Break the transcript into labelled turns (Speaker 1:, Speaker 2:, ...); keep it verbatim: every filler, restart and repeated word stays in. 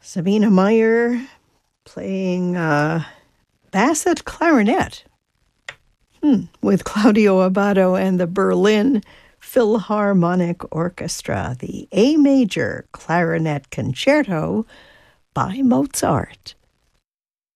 Speaker 1: Sabina Meyer playing uh, Bassett clarinet hmm, with Claudio Abbado and the Berlin Philharmonic Orchestra, the A Major Clarinet Concerto by Mozart.